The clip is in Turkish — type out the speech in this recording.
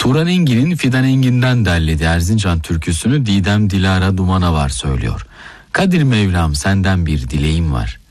Turan Engin'in Fidan Engin'den derlediği Erzincan türküsünü Didem Dilara Dumanavar söylüyor. Kadir Mevlam senden bir dileğim var.